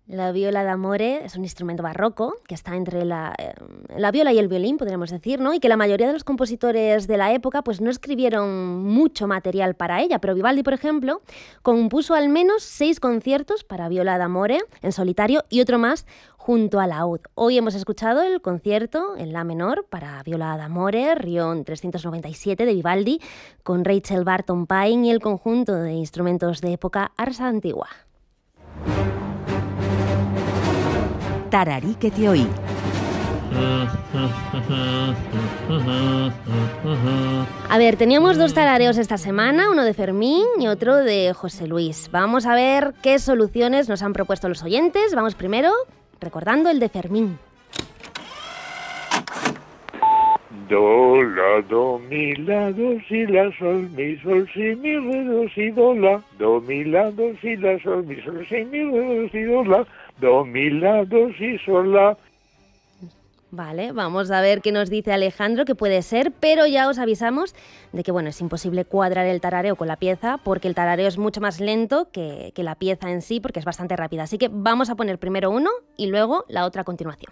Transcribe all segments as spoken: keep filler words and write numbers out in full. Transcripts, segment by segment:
La viola d'amore es un instrumento barroco que está entre la, eh, la viola y el violín, podríamos decir, ¿no? Y que la mayoría de los compositores de la época pues, no escribieron mucho material para ella, pero Vivaldi, por ejemplo, compuso al menos seis conciertos para viola d'amore en solitario y otro más junto a laúd. Hoy hemos escuchado el concierto en la menor para viola d'amore, Rion trescientos noventa y siete de Vivaldi, con Rachel Barton Pine y el conjunto de instrumentos de época Ars Antigua. Tararí que te oí. A ver, teníamos dos tarareos esta semana, uno de Fermín y otro de José Luis. Vamos a ver qué soluciones nos han propuesto los oyentes. Vamos primero recordando el de Fermín. Do, la, do, mi, la, do, si, la, sol, mi, sol, si, mi, re, do, si, do, la. Do, mi, la, do, si, la, sol, mi, sol, si, mi, re, do, si, do, la. Do, mi, la, do, si, sol, la. Vale, vamos a ver qué nos dice Alejandro, que puede ser, pero ya os avisamos de que, bueno, es imposible cuadrar el tarareo con la pieza porque el tarareo es mucho más lento que, que la pieza en sí, porque es bastante rápida. Así que vamos a poner primero uno y luego la otra a continuación.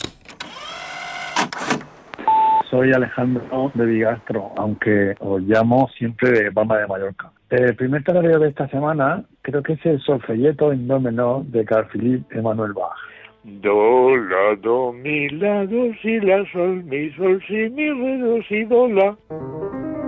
Soy Alejandro de Bigastro, aunque os llamo siempre de Palma de Mallorca. El primer tarareo de esta semana creo que es el solfeyeto en do menor de Carl Philipp Emanuel Bach. Do, la, do, mi, la, do, si, la, sol, mi, sol, si, mi, re, do, si, do, la.